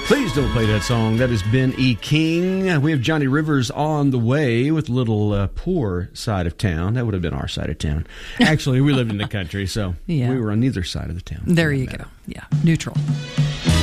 Please don't play that song. That is Ben E. King. We have Johnny Rivers on the way with a little poor side of town. That would have been our side of town. Actually, we lived in the country, so we were on neither side of the town. There you go. Yeah, neutral.